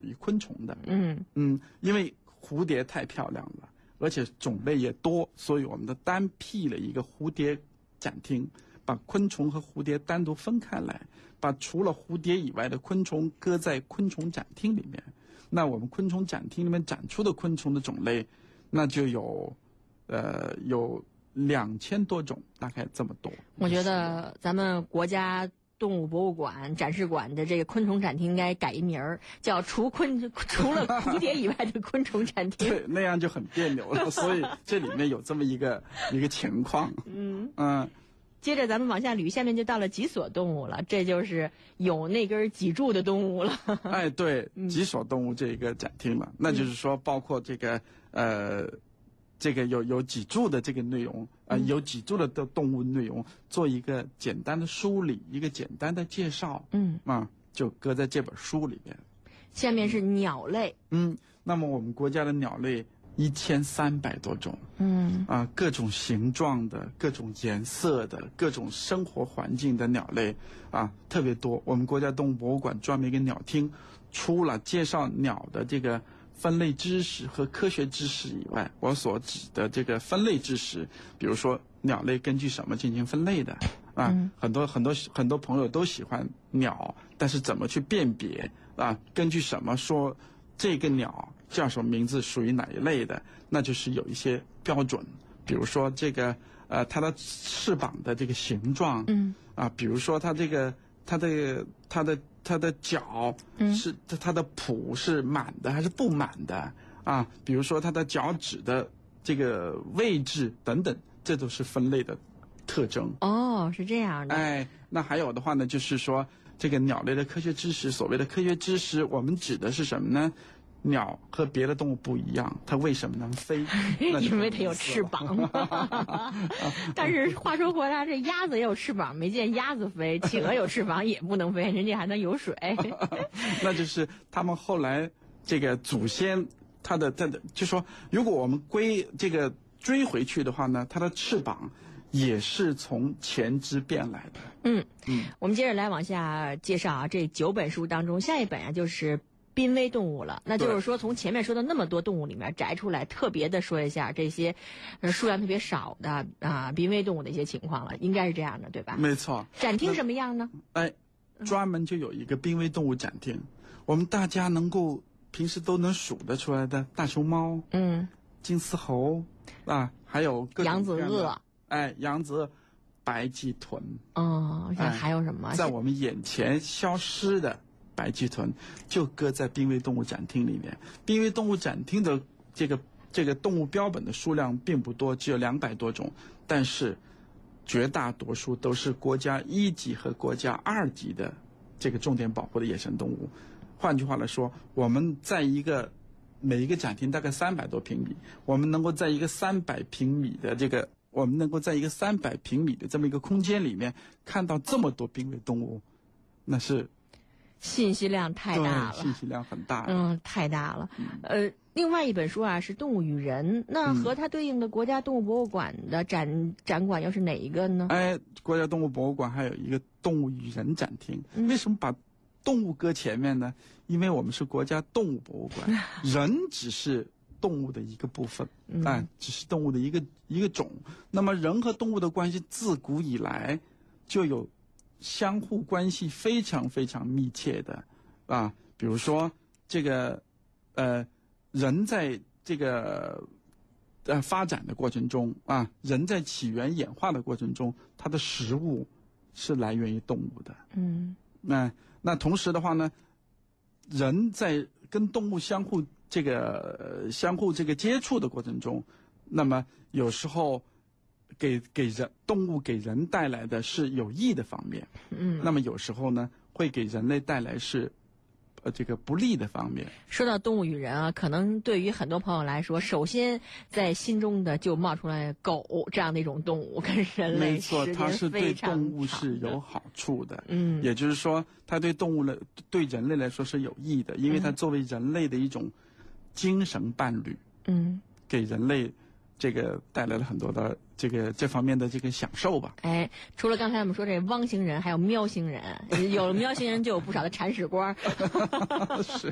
于昆虫的。因为蝴蝶太漂亮了，而且种类也多，所以我们单辟了一个蝴蝶展厅，把昆虫和蝴蝶单独分开来，把除了蝴蝶以外的昆虫搁在昆虫展厅里面。那我们昆虫展厅里面展出的昆虫的种类，那就有2000多种，大概这么多。 我觉得咱们国家动物博物馆展示馆的这个昆虫展厅应该改一名儿，叫除了蝴蝶以外的昆虫展厅。 对，那样就很别扭了。所以这里面有这么一个情况。 接着咱们往下捋，下面就到了脊索动物了，这就是有那根脊柱的动物了。 哎，对，脊索动物这个展厅了，那就是说包括这个有脊柱的这个内容有脊柱的动物内容，做一个简单的梳理，一个简单的介绍。就搁在这本书里边。 下面是鸟类。 那么我们国家的鸟类1300多种。各种形状的、各种颜色的、各种生活环境的鸟类特别多。我们国家动物博物馆专门一个鸟厅，除了介绍鸟的这个分类知识和科学知识以外，我所指的这个分类知识，比如说鸟类根据什么进行分类的很多朋友都喜欢鸟，但是怎么去辨别根据什么说这个鸟叫什么名字，属于哪一类的，那就是有一些标准。比如说这个它的翅膀的这个形状，比如说它的脚是它的蹼是满的还是不满的比如说它的脚趾的这个位置等等，这都是分类的特征。 是这样的。 那还有的话呢，就是说这个鸟类的科学知识，所谓的科学知识，我们指的是什么呢？鸟和别的动物不一样，它为什么能飞？ 因为它有翅膀。但是话说回来，这鸭子也有翅膀，没见鸭子飞；企鹅有翅膀也不能飞，人家还能游水。 那就是他们后来这个祖先，他的就说，如果我们追回去的话呢，它的翅膀也是从前肢变来的。 我们接着来往下介绍这9本书当中，下一本就是濒危动物了。那就是说从前面说的那么多动物里面摘出来，特别的说一下这些数量特别少的濒危动物的一些情况了，应该是这样的，对吧？ 没错。 展厅什么样呢？ 专门就有一个濒危动物展厅，我们大家平时都能数得出来的大熊猫，金丝猴还有各种扬子鳄， 扬子鳄、白鳍豚。 还有什么？ 在我们眼前消失的白鳍豚就搁在濒危动物展厅里面。濒危动物展厅的这个动物标本的数量并不多，只有200多种，但是绝大多数都是国家1级和国家2级的这个重点保护的野生动物。换句话来说，我们在每一个展厅大概300多平米，我们能够在一个300平米的这么一个空间里面看到这么多濒危动物，那是信息量太大了。 信息量很大。 太大了。另外一本书是《动物与人》，那和它对应的国家动物博物馆的展馆又是哪一个呢？ 国家动物博物馆还有一个《动物与人》展厅。为什么把动物搁前面呢？因为我们是国家动物博物馆，人只是动物的一个部分，只是动物的一个种。那么人和动物的关系自古以来就有相互关系非常非常密切的比如说这个人在这个发展的过程中人在起源演化的过程中，它的食物是来源于动物的。那同时的话呢，人在跟动物相互这个接触的过程中，那么有时候动物给人带来的是有益的方面，那么有时候呢会给人类带来是这个不利的方面。 说到动物与人可能对于很多朋友来说，首先在心中的就冒出来狗这样的一种动物，跟人类没错，它是对动物是有好处的。也就是说，它对对人类来说是有益的，因为它作为人类的一种精神伴侣，给人类这个带来了很多的这方面的这个享受吧。 除了刚才我们说这汪星人，还有喵星人，有了喵星人就有不少的铲屎官。 是。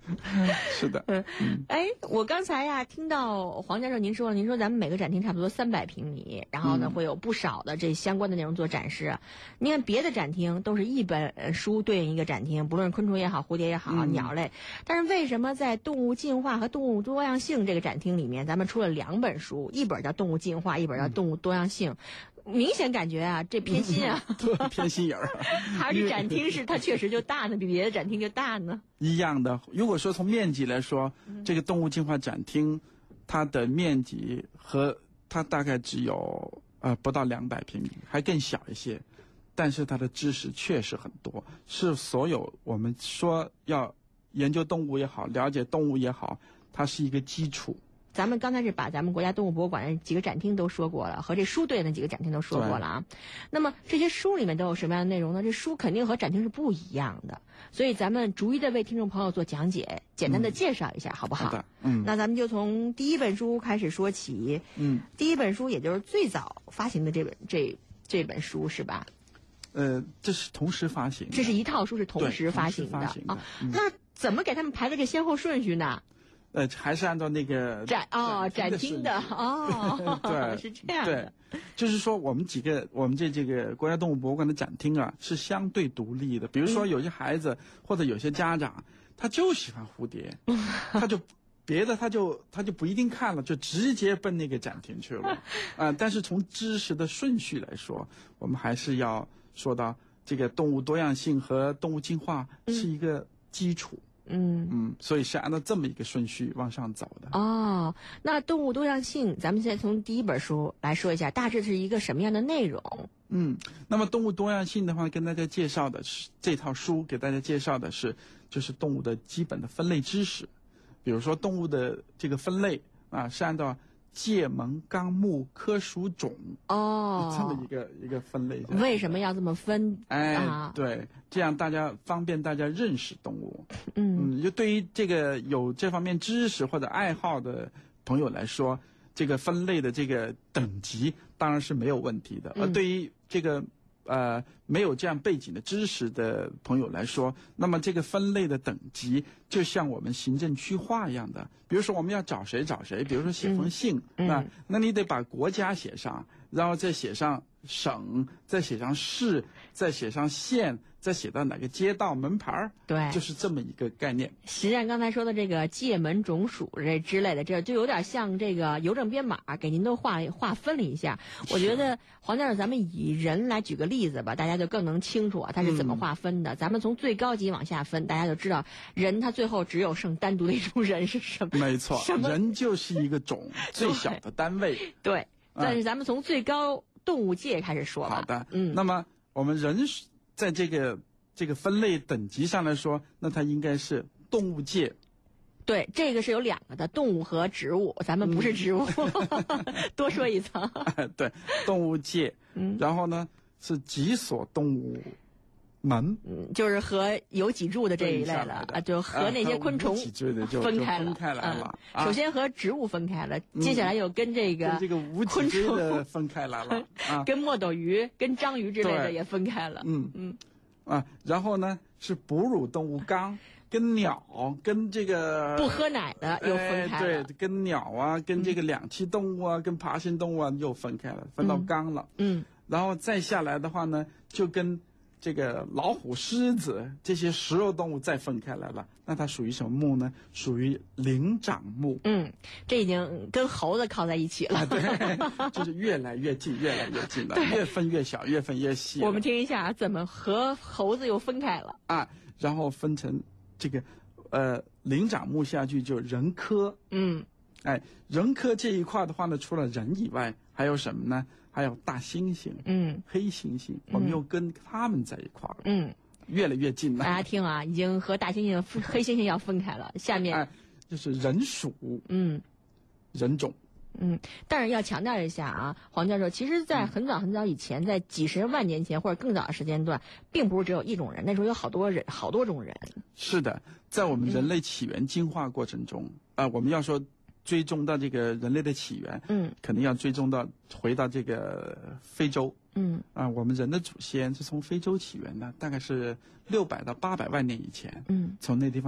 是的。 哎，我刚才呀听到黄教授您说咱们每个展厅差不多300平米，然后呢会有不少的这相关的内容做展示。你看别的展厅都是一本书对应一个展厅，不论是昆虫也好，蝴蝶也好，鸟类。但是为什么在动物进化和动物多样性这个展厅里面，咱们出了2本书，一本叫《动物进化》，一本叫《动物多样性》。明显感觉啊，这偏心啊， 偏心眼儿。 还是展厅是它确实就大呢，比别的展厅就大呢？ 一样的。如果说从面积来说，这个动物进化展厅，它的面积和它大概只有不到200平米，还更小一些。但是它的知识确实很多，是所有我们说要研究动物也好，了解动物也好，它是一个基础。 咱们刚才是把咱们国家动物博物馆的几个展厅都说过了，和这书对应的几个展厅都说过了啊。那么这些书里面都有什么样的内容呢？这书肯定和展厅是不一样的，所以咱们逐一的为听众朋友做讲解，简单的介绍一下，好不好？ 好的。 那咱们就从第一本书开始说起。第一本书也就是最早发行的这本书是吧？ 这是同时发行的， 这是一套书是同时发行的啊。那怎么给他们排的这先后顺序呢？ 还是按照那个展厅的对， 是这样的。 对，就是说我们这个国家动物博物馆的展厅啊是相对独立的。比如说有些孩子或者有些家长，他就喜欢蝴蝶，他就别的他就不一定看了，就直接奔那个展厅去了。但是从知识的顺序来说，我们还是要说到这个动物多样性和动物进化是一个基础。所以是按照这么一个顺序往上走的。 那动物多样性，咱们现在从第一本书来说一下，大致是一个什么样的内容？ 那么动物多样性的话，跟大家介绍的是这套书给大家介绍的是就是动物的基本的分类知识，比如说动物的这个分类是按照界门纲目科属种这么一个分类。 为什么要这么分？ 对，这样方便大家认识动物。就对于这个有这方面知识或者爱好的朋友来说，这个分类的这个等级当然是没有问题的。而对于这个没有这样背景的知识的朋友来说，那么这个分类的等级就像我们行政区划一样的。比如说我们要找谁，比如说写封信，那你得把国家写上，然后再写上省，再写上市，再写上县，再写到哪个街道门牌， 对， 就是这么一个概念。 实际上刚才说的这个界门种属这之类的，这就有点像这个邮政编码，给您都划分了一下。我觉得黄教授，咱们以人来举个例子吧，大家就更能清楚它是怎么划分的。咱们从最高级往下分，大家就知道人他最后只有剩单独的一种人是什么？ 没错，人就是一个种最小的单位。 对，但是咱们从最高动物界开始说吧。 好的，那么我们人在这个分类等级上来说，那它应该是动物界。 对，这个是有2个的，动物和植物，咱们不是植物，多说一层。 对，动物界，然后呢是脊索动物门， 就是和有脊柱的这一类了就和那些昆虫分开了。首先和植物分开了，接下来又跟这个无脊椎的分开来了， 跟墨斗鱼、跟章鱼之类的也分开了。 然后呢是哺乳动物纲，跟鸟跟这个不喝奶的又分开了。 对，跟鸟跟这个两栖动物跟爬行动物又分开了，分到纲了。然后再下来的话呢，就跟这个老虎、狮子这些食肉动物再分开来了。那它属于什么目呢？属于灵长目。 这已经跟猴子靠在一起了。 对，就是越来越近了，越分越小，越分越细。 我们听一下怎么和猴子又分开了然后分成这个灵长目下去就人科。人科这一块的话呢，除了人以外，还有什么呢？还有大猩猩，黑猩猩，我们又跟他们在一块儿，越来越近了。 大家听啊，已经和大猩猩、黑猩猩要分开了。下面就是人属，人种。 但是要强调一下啊，黄教授，其实在很早以前，在几十万年前或者更早的时间段，并不是只有一种人，那时候有好多种人。是的， 在我们人类起源进化过程中我们要说追踪到这个人类的起源，肯定要追踪到回到这个非洲，我们人的祖先是从非洲起源的，大概是600到800万年以前，从那地方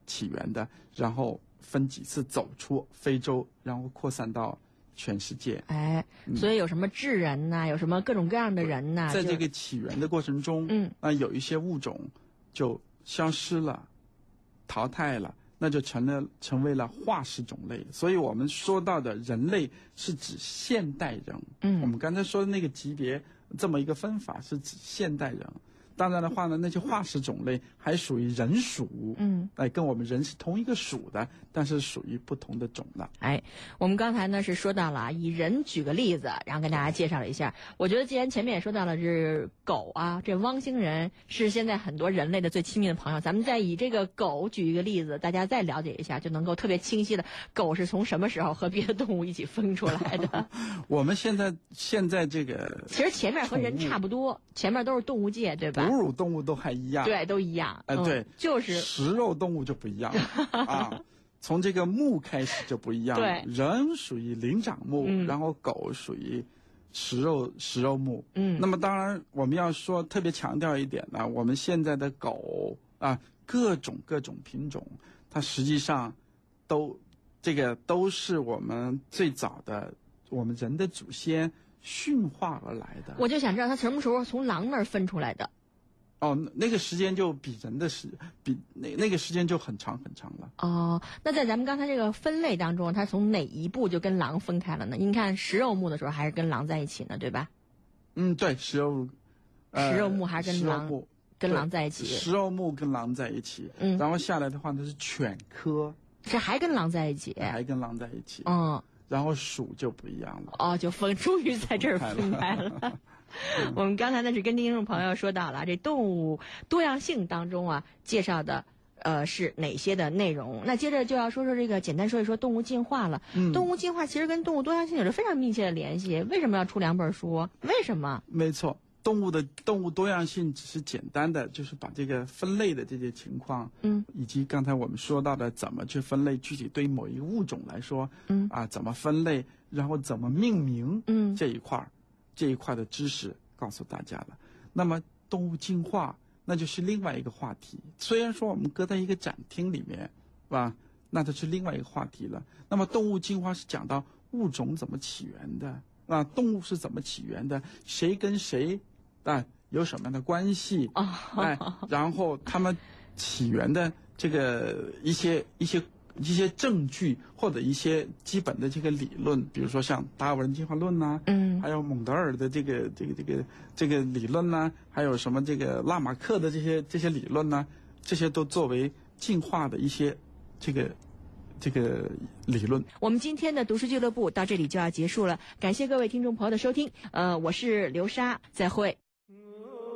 起源的，然后分几次走出非洲，然后扩散到全世界。 所以有什么智人呐，有什么各种各样的人呐， 在这个起源的过程中，有一些物种就消失了，淘汰了，那就成为了化石种类。所以我们说到的人类是指现代人。我们刚才说的那个级别这么一个分法是指现代人。当然的话呢，那些化石种类还属于人属，跟我们人是同一个属的，但是属于不同的种了。 我们刚才呢是说到了以人举个例子，然后跟大家介绍了一下。我觉得既然前面也说到了是狗啊，这汪星人是现在很多人类的最亲密的朋友，咱们再以这个狗举一个例子，大家再了解一下，就能够特别清晰的狗是从什么时候和别的动物一起分出来的。 我们现在这个其实前面和人差不多，前面都是动物界，对吧？ 哺乳动物都还一样， 对，都一样。 对， 就是食肉动物就不一样啊。从这个目开始就不一样， 对， 人属于灵长目，然后狗属于食肉目。那么当然我们要说特别强调一点呢，我们现在的狗啊，各种品种，它实际上都是我们最早的我们人的祖先驯化而来的。 我就想知道它什么时候从狼那儿分出来的。 那个时间就比人的那个时间就很长了。 那在咱们刚才这个分类当中，它从哪一步就跟狼分开了呢？您看食肉目的时候还是跟狼在一起呢，对吧？ 对，食肉目还是跟狼在一起。 食肉目跟狼在一起，然后下来的话呢是犬科， 是还跟狼在一起， 然后属就不一样了。 就终于在这儿分开了。我们刚才呢是跟听众朋友说到了这动物多样性当中啊介绍的是哪些的内容。那接着就要说这个简单说一说动物进化了。动物进化其实跟动物多样性有着非常密切的联系。为什么要出2本书？为什么？ 没错，动物多样性只是简单的就是把这个分类的这些情况，以及刚才我们说到的怎么去分类，具体对某一个物种来说，怎么分类，然后怎么命名，这一块的知识告诉大家了。那么动物进化那就是另外一个话题，虽然说我们搁在一个展厅里面，是吧？那这是另外一个话题了。那么动物进化是讲到物种怎么起源的，动物是怎么起源的，谁跟谁有什么样的关系，然后他们起源的这个一些证据或者一些基本的这个理论，比如说像达尔文进化论呐，还有蒙德尔的这个理论呐，还有什么这个拉马克的这些理论呐，这些都作为进化的一些这个理论。 我们今天的读书俱乐部到这里就要结束了，感谢各位听众朋友的收听。我是刘莎，再会。